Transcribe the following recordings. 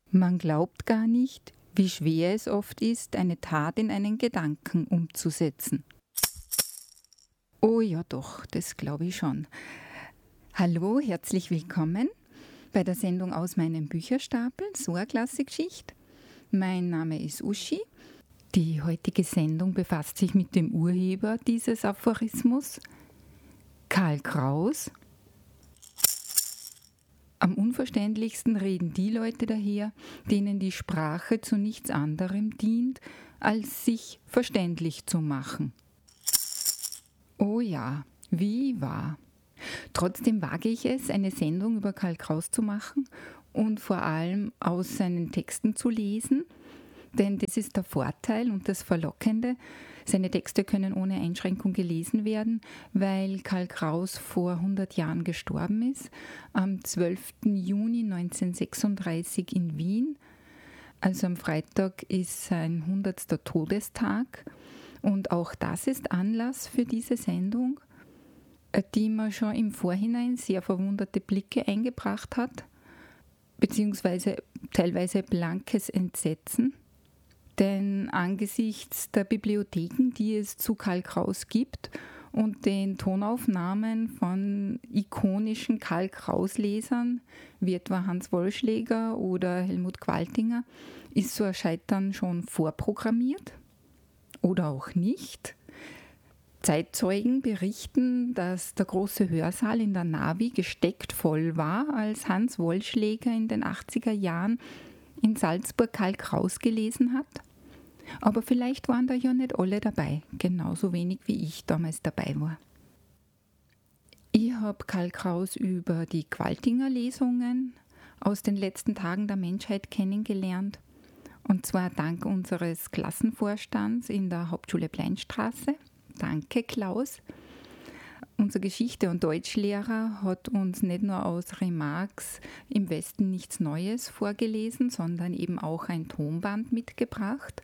Man glaubt gar nicht, wie schwer es oft ist, eine Tat in einen Gedanken umzusetzen. Oh ja doch, das glaube ich schon. Hallo, herzlich willkommen bei der Sendung aus meinem Bücherstapel, so eine klasse Geschichte. Mein Name ist Uschi. Die heutige Sendung befasst sich mit dem Urheber dieses Aphorismus, Karl Kraus. Am unverständlichsten reden die Leute daher, denen die Sprache zu nichts anderem dient, als sich verständlich zu machen. Oh ja, wie wahr. Trotzdem wage ich es, eine Sendung über Karl Kraus zu machen und vor allem aus seinen Texten zu lesen, denn das ist der Vorteil und das Verlockende. Seine Texte können ohne Einschränkung gelesen werden, weil Karl Kraus vor 100 Jahren gestorben ist, am 12. Juni 1936 in Wien. Also am Freitag ist sein 100. Todestag und auch das ist Anlass für diese Sendung, die mir schon im Vorhinein sehr verwunderte Blicke eingebracht hat, beziehungsweise teilweise blankes Entsetzen. Denn angesichts der Bibliotheken, die es zu Karl Kraus gibt und den Tonaufnahmen von ikonischen Karl Kraus-Lesern, wie etwa Hans Wollschläger oder Helmut Qualtinger, ist so ein Scheitern schon vorprogrammiert oder auch nicht. Zeitzeugen berichten, dass der große Hörsaal in der Navi gesteckt voll war, als Hans Wollschläger in den 80er Jahren in Salzburg Karl Kraus gelesen hat. Aber vielleicht waren da ja nicht alle dabei, genauso wenig wie ich damals dabei war. Ich habe Karl Kraus über die Qualtinger Lesungen aus den letzten Tagen der Menschheit kennengelernt. Und zwar dank unseres Klassenvorstands in der Hauptschule Pleinstraße. Danke, Klaus. Unser Geschichte- und Deutschlehrer hat uns nicht nur aus Remarques im Westen nichts Neues vorgelesen, sondern eben auch ein Tonband mitgebracht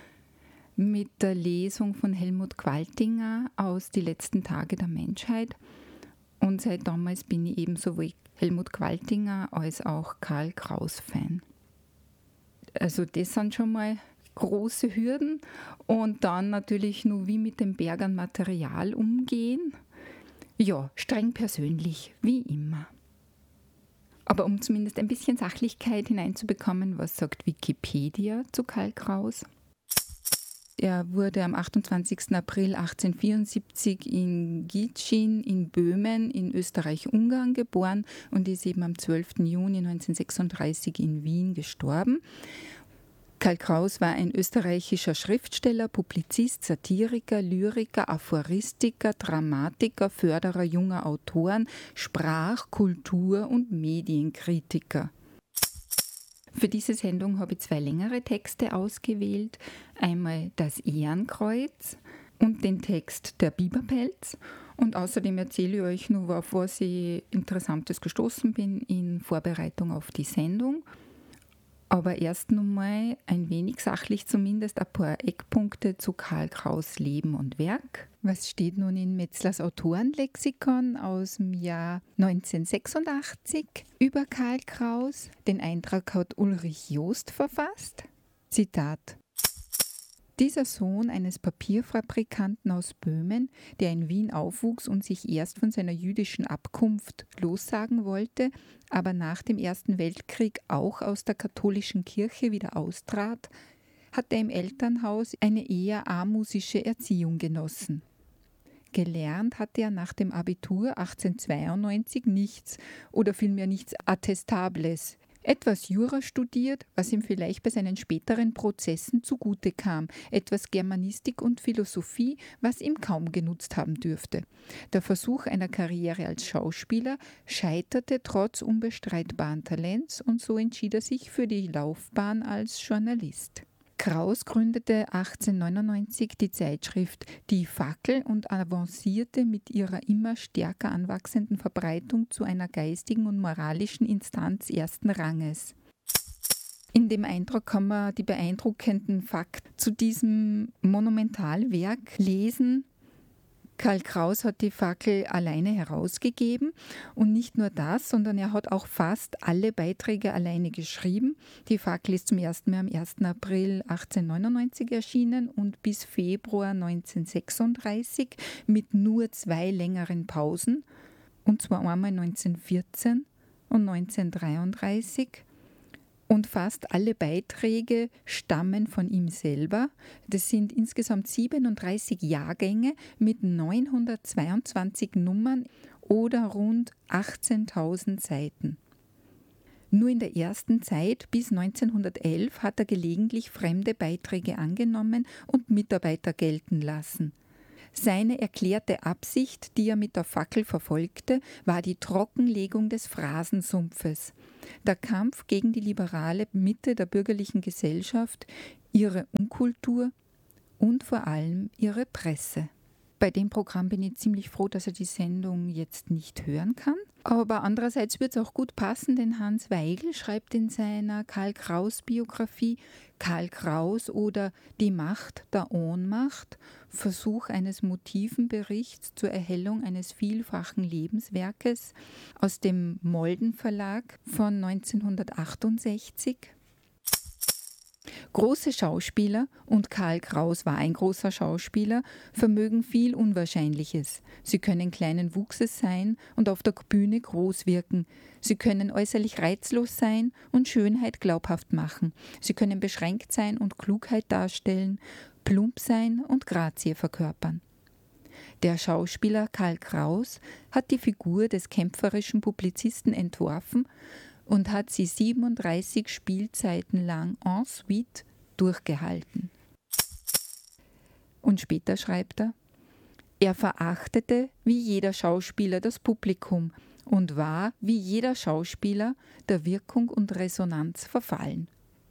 mit der Lesung von Helmut Qualtinger aus Die letzten Tage der Menschheit. Und seit damals bin ich eben sowohl Helmut Qualtinger als auch Karl Kraus-Fan. Also das sind schon mal große Hürden. Und dann natürlich nur wie mit dem Berg an Material umgehen. Ja, streng persönlich, wie immer. Aber um zumindest ein bisschen Sachlichkeit hineinzubekommen, was sagt Wikipedia zu Karl Kraus? Er wurde am 28. April 1874 in Gitschin in Böhmen in Österreich-Ungarn geboren und ist eben am 12. Juni 1936 in Wien gestorben. Karl Kraus war ein österreichischer Schriftsteller, Publizist, Satiriker, Lyriker, Aphoristiker, Dramatiker, Förderer junger Autoren, Sprach-, Kultur- und Medienkritiker. Für diese Sendung habe ich 2 längere Texte ausgewählt. Einmal das Ehrenkreuz und den Text Der Biberpelz. Und außerdem erzähle ich euch nur, auf was ich Interessantes gestoßen bin in Vorbereitung auf die Sendung. Aber erst nochmal ein wenig sachlich zumindest ein paar Eckpunkte zu Karl Kraus' Leben und Werk. Was steht nun in Metzlers Autorenlexikon aus dem Jahr 1986 über Karl Kraus? Den Eintrag hat Ulrich Joost verfasst. Zitat: Dieser Sohn eines Papierfabrikanten aus Böhmen, der in Wien aufwuchs und sich erst von seiner jüdischen Abkunft lossagen wollte, aber nach dem Ersten Weltkrieg auch aus der katholischen Kirche wieder austrat, hatte im Elternhaus eine eher amusische Erziehung genossen. Gelernt hatte er nach dem Abitur 1892 nichts oder vielmehr nichts Attestables. Etwas Jura studiert, was ihm vielleicht bei seinen späteren Prozessen zugute kam, etwas Germanistik und Philosophie, was ihm kaum genutzt haben dürfte. Der Versuch einer Karriere als Schauspieler scheiterte trotz unbestreitbaren Talents und so entschied er sich für die Laufbahn als Journalist. Kraus gründete 1899 die Zeitschrift Die Fackel und avancierte mit ihrer immer stärker anwachsenden Verbreitung zu einer geistigen und moralischen Instanz ersten Ranges. In dem Eintrag kann man die beeindruckenden Fakten zu diesem Monumentalwerk lesen. Karl Kraus hat die Fackel alleine herausgegeben und nicht nur das, sondern er hat auch fast alle Beiträge alleine geschrieben. Die Fackel ist zum ersten Mal am 1. April 1899 erschienen und bis Februar 1936 mit nur 2 längeren Pausen, und zwar einmal 1914 und 1933. Und fast alle Beiträge stammen von ihm selber. Das sind insgesamt 37 Jahrgänge mit 922 Nummern oder rund 18.000 Seiten. Nur in der ersten Zeit bis 1911 hat er gelegentlich fremde Beiträge angenommen und Mitarbeiter gelten lassen. Seine erklärte Absicht, die er mit der Fackel verfolgte, war die Trockenlegung des Phrasensumpfes. Der Kampf gegen die liberale Mitte der bürgerlichen Gesellschaft, ihre Unkultur und vor allem ihre Presse. Bei dem Programm bin ich ziemlich froh, dass er die Sendung jetzt nicht hören kann. Aber andererseits wird es auch gut passen, denn Hans Weigel schreibt in seiner Karl-Kraus-Biografie Karl Kraus oder Die Macht der Ohnmacht, Versuch eines Motivenberichts zur Erhellung eines vielfachen Lebenswerkes aus dem Molden Verlag von 1968. Große Schauspieler, und Karl Kraus war ein großer Schauspieler, vermögen viel Unwahrscheinliches. Sie können kleinen Wuchses sein und auf der Bühne groß wirken. Sie können äußerlich reizlos sein und Schönheit glaubhaft machen. Sie können beschränkt sein und Klugheit darstellen, plump sein und Grazie verkörpern. Der Schauspieler Karl Kraus hat die Figur des kämpferischen Publizisten entworfen und hat sie 37 Spielzeiten lang en suite durchgehalten. Und später schreibt er verachtete wie jeder Schauspieler das Publikum und war wie jeder Schauspieler der Wirkung und Resonanz verfallen.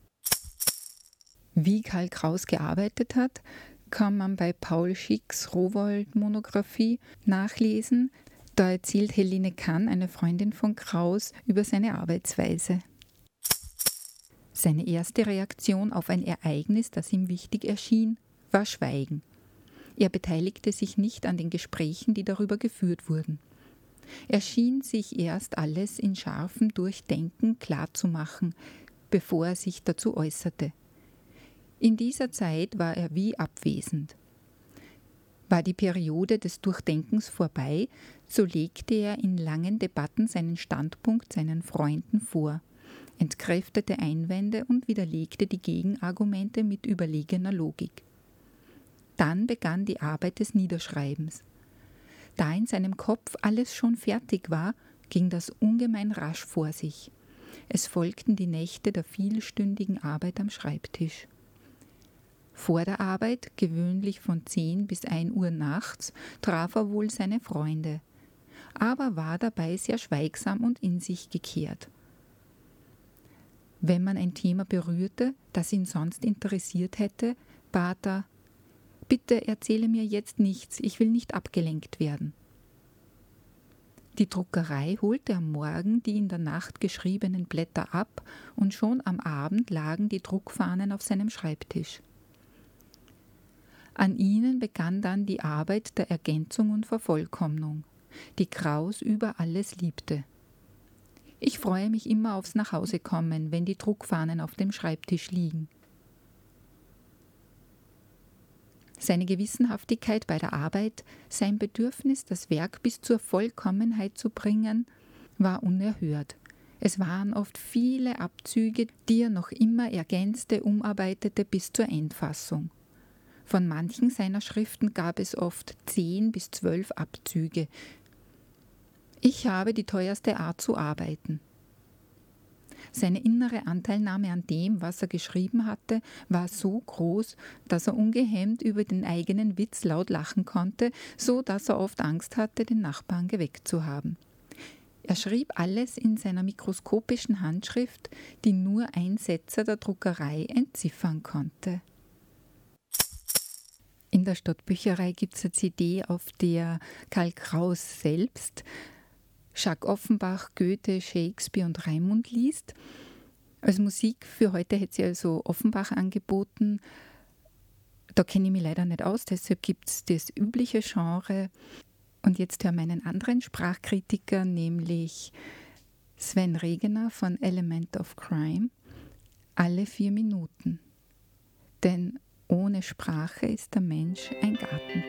Wie Karl Kraus gearbeitet hat, kann man bei Paul Schicks Rowohlt-Monographie nachlesen. Da erzählt Helene Kann, eine Freundin von Kraus, über seine Arbeitsweise. Seine erste Reaktion auf ein Ereignis, das ihm wichtig erschien, war Schweigen. Er beteiligte sich nicht an den Gesprächen, die darüber geführt wurden. Er schien sich erst alles in scharfem Durchdenken klarzumachen, bevor er sich dazu äußerte. In dieser Zeit war er wie abwesend. War die Periode des Durchdenkens vorbei, so legte er in langen Debatten seinen Standpunkt seinen Freunden vor, entkräftete Einwände und widerlegte die Gegenargumente mit überlegener Logik. Dann begann die Arbeit des Niederschreibens. Da in seinem Kopf alles schon fertig war, ging das ungemein rasch vor sich. Es folgten die Nächte der vielstündigen Arbeit am Schreibtisch. Vor der Arbeit, gewöhnlich von 10 bis 1 Uhr nachts, traf er wohl seine Freunde, aber war dabei sehr schweigsam und in sich gekehrt. Wenn man ein Thema berührte, das ihn sonst interessiert hätte, bat er: »Bitte erzähle mir jetzt nichts, ich will nicht abgelenkt werden.« Die Druckerei holte am Morgen die in der Nacht geschriebenen Blätter ab und schon am Abend lagen die Druckfahnen auf seinem Schreibtisch. An ihnen begann dann die Arbeit der Ergänzung und Vervollkommnung, die Kraus über alles liebte. Ich freue mich immer aufs Nachhausekommen, wenn die Druckfahnen auf dem Schreibtisch liegen. Seine Gewissenhaftigkeit bei der Arbeit, sein Bedürfnis, das Werk bis zur Vollkommenheit zu bringen, war unerhört. Es waren oft viele Abzüge, die er noch immer ergänzte, umarbeitete bis zur Endfassung. Von manchen seiner Schriften gab es oft 10 bis 12 Abzüge. Ich habe die teuerste Art zu arbeiten. Seine innere Anteilnahme an dem, was er geschrieben hatte, war so groß, dass er ungehemmt über den eigenen Witz laut lachen konnte, so dass er oft Angst hatte, den Nachbarn geweckt zu haben. Er schrieb alles in seiner mikroskopischen Handschrift, die nur ein Setzer der Druckerei entziffern konnte. In der Stadtbücherei gibt es eine CD, auf der Karl Kraus selbst Jacques Offenbach, Goethe, Shakespeare und Raimund liest. Als Musik für heute hätte sie also Offenbach angeboten. Da kenne ich mich leider nicht aus, deshalb gibt es das übliche Genre. Und jetzt hören wir einen anderen Sprachkritiker, nämlich Sven Regener von Element of Crime. Alle 4 Minuten. Denn ohne Sprache ist der Mensch ein Garten.